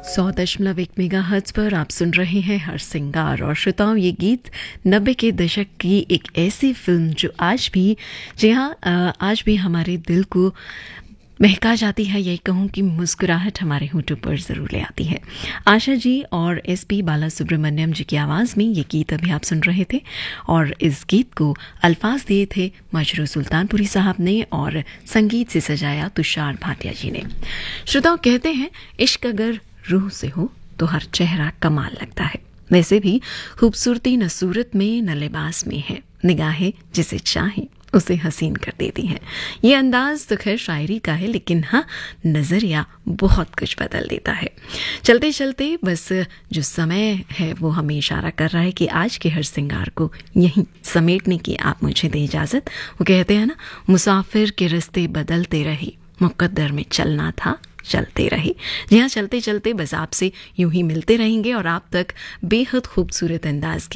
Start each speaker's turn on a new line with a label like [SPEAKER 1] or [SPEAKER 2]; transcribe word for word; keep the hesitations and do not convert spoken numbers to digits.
[SPEAKER 1] सौ दशमलव एक मेगा हर्ट्ज पर आप सुन रहे हैं हर सिंगार। और श्रोताओं, ये गीत नब्बे के दशक की एक ऐसी फिल्म जो आज भी जी हाँ आज भी हमारे दिल को महका जाती है। यही कहूँ कि मुस्कुराहट हमारे होठों पर ज़रूर ले आती है। आशा जी और एस पी बाला सुब्रमण्यम जी की आवाज़ में ये गीत अभी आप सुन रहे थे। और इस गीत को अल्फाज दिए थे मजरू सुल्तानपुरी साहब ने और संगीत से सजाया तुषार भाटिया जी ने। श्रोताओं, कहते हैं इश्क अगर रूह से हो तो हर चेहरा कमाल लगता है। वैसे भी खूबसूरती न सूरत में न लिबास में है, निगाहें जिसे चाहें उसे हसीन कर देती हैं। ये अंदाज तो खैर शायरी का है, लेकिन हाँ, नजरिया बहुत कुछ बदल देता है। चलते चलते बस जो समय है वो हमें इशारा कर रहा है कि आज के हर सिंगार को यहीं समेटने की आप मुझे दे इजाजत। वो कहते हैं ना, मुसाफिर के रास्ते बदलते रहे, मुकद्दर में चलना था चलते रहे। जी हाँ, चलते चलते बस आपसे यूं ही मिलते रहेंगे और आप तक बेहद खूबसूरत अंदाज